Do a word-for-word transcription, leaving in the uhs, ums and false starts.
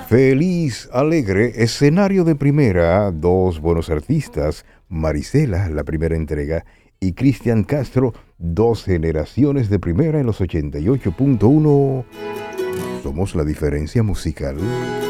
Feliz, alegre, escenario de primera, dos buenos artistas, Marisela, la primera entrega, y Cristian Castro, dos generaciones de primera en los ochenta y ocho punto uno. Somos la diferencia musical.